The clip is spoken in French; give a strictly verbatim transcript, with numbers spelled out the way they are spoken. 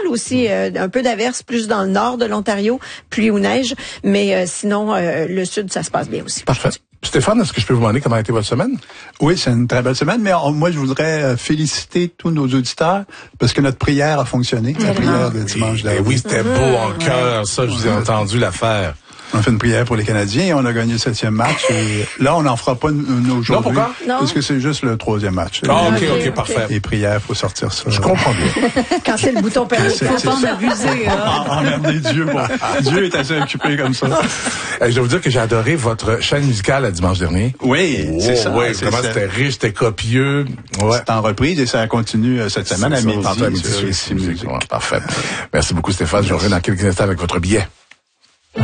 aussi, euh, un peu d'averse plus dans le nord de l'Ontario, pluie ou neige, mais euh, sinon, euh, le sud, ça se passe bien aussi. Parfait. Stéphane, est-ce que je peux vous demander comment a été votre semaine? Oui, c'est une très belle semaine, mais on, moi, je voudrais féliciter tous nos auditeurs parce que notre prière a fonctionné, la prière de dimanche dernier. Oui, c'était beau en cœur, ça, je vous ai entendu l'affaire. On a fait une prière pour les Canadiens et on a gagné le septième match. Et là, on n'en fera pas une aujourd'hui. Non, pourquoi? Non. Parce que c'est juste le troisième match. Ah, ok, ok, ok, ok. parfait. Les prières, faut sortir ça. Je comprends bien. Quand c'est le bouton permis, C'est- faut c'est pas en ça. abuser. Hein? Emmerder Dieu. Bon. Dieu est assez occupé comme ça. Eh, je dois vous dire que j'ai adoré votre chaîne musicale le dimanche dernier. Oui, c'est ça. Oui, c'est vraiment, ça. c'était riche, c'était copieux. Ouais. C'est en reprise et ça continue euh, cette semaine à Ça, midi. tantôt à midi, sur sur ici Ici Musique. Musique. Ouais, parfait. Merci beaucoup, Stéphane. Je reviens dans quelques instants avec votre billet.